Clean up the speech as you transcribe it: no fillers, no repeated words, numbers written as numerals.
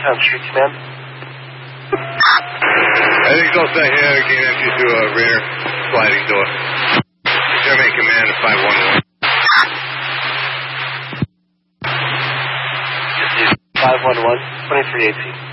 Newtown Street Command. Everything's all set here. Gain entry to a rear sliding door. German Command of 511. 511, 2318.